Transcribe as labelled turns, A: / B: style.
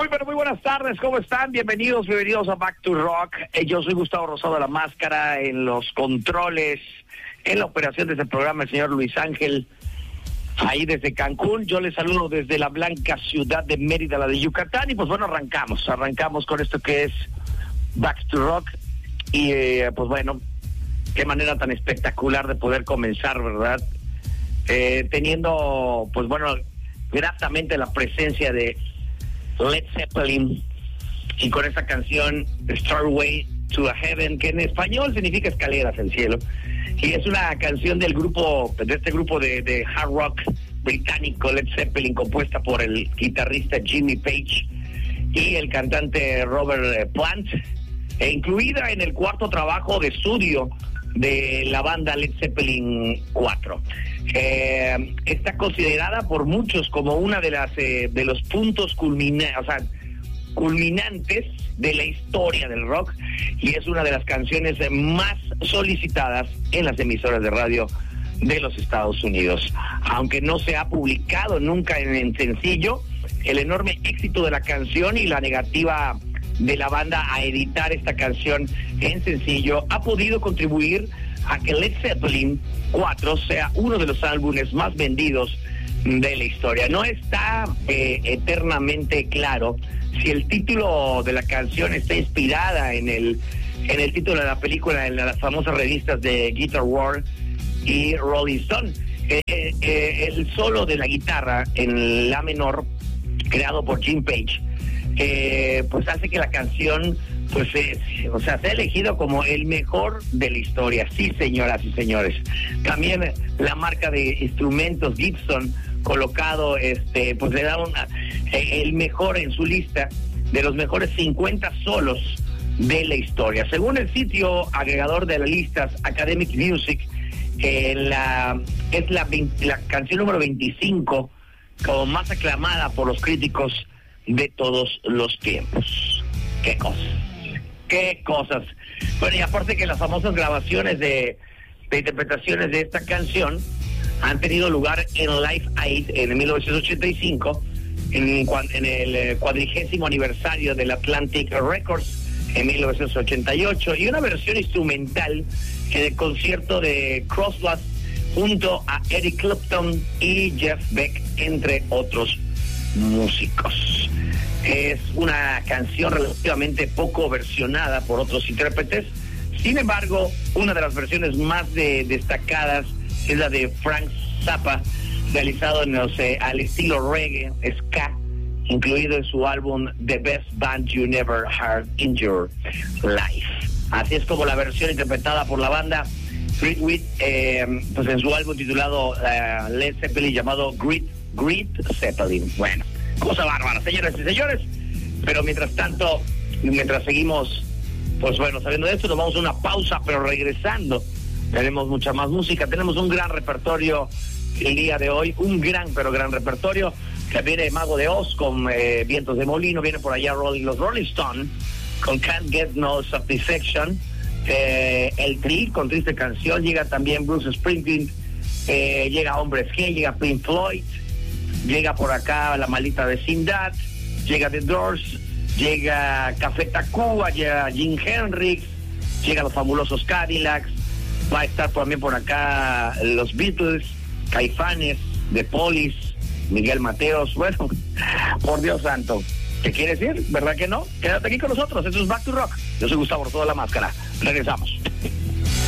A: Pero muy buenas tardes, ¿cómo están? Bienvenidos a Back to Rock. Yo soy Gustavo Rosado de la Máscara, en los controles, en la operación de este programa, el señor Luis Ángel, ahí desde Cancún. Yo les saludo desde la blanca ciudad de Mérida, la de Yucatán, y pues bueno, arrancamos con esto que es Back to Rock, y pues bueno, qué manera tan espectacular de poder comenzar, ¿verdad? Teniendo, pues bueno, gratamente la presencia de Led Zeppelin, y con esta canción Starway to a Heaven, que en español significa escaleras al cielo, y es una canción de este grupo de hard rock británico Led Zeppelin, compuesta por el guitarrista Jimmy Page y el cantante Robert Plant, e incluida en el cuarto trabajo de estudio de la banda Led Zeppelin 4. Está considerada por muchos como una de los puntos culminantes de la historia del rock, y es una de las canciones más solicitadas en las emisoras de radio de los Estados Unidos. Aunque no se ha publicado nunca en sencillo, el enorme éxito de la canción y la negativa de la banda a editar esta canción en sencillo ha podido contribuir a que Led Zeppelin 4 sea uno de los álbumes más vendidos de la historia. No está eternamente claro si el título de la canción está inspirada en el título de la película, en las famosas revistas de Guitar World y Rolling Stone. El solo de la guitarra en la menor, creado por Jim Page, pues hace que la canción se ha elegido como el mejor de la historia. Sí, señoras y señores. También la marca de instrumentos Gibson, colocado, pues le da el mejor en su lista de los mejores 50 solos de la historia. Según el sitio agregador de las listas Academic Music, es la canción número 25 como más aclamada por los críticos de todos los tiempos. Qué cosas. Bueno, y aparte que las famosas grabaciones de interpretaciones de esta canción han tenido lugar en Live Aid en 1985, en el 40º aniversario del Atlantic Records en 1988, y una versión instrumental en el concierto de Crossroads junto a Eric Clapton y Jeff Beck, entre otros músicos. Es una canción relativamente poco versionada por otros intérpretes. Sin embargo, una de las versiones más destacadas es la de Frank Zappa, realizado al estilo reggae, ska, incluido en su álbum The Best Band You Never Heard in Your Life. Así es como la versión interpretada por la banda Great With, pues en su álbum titulado Led Zeppelin, llamado Great Zeppelin. Bueno, cosa bárbara, señoras y señores. Pero mientras seguimos, pues bueno, sabiendo de esto, nos vamos a una pausa, pero regresando tenemos mucha más música. Tenemos un gran repertorio el día de hoy, un gran repertorio, que viene Mago de Oz con Vientos de Molino, viene por allá los Rolling Stone con Can't Get No Satisfaction, el Tri con Triste Canción, llega también Bruce Springsteen, llega Hombres G, llega Pink Floyd, llega por acá La Maldita Vecindad, llega The Doors, llega Café Tacuba, llega Jim Hendrix, llega Los Fabulosos Cadillacs, va a estar también por acá los Beatles, Caifanes, The Police, Miguel Mateos. Bueno, por Dios santo, ¿qué quieres decir? ¿Verdad que no? Quédate aquí con nosotros, esto es Back to Rock. Yo soy Gustavo Rosado de la Máscara. Regresamos.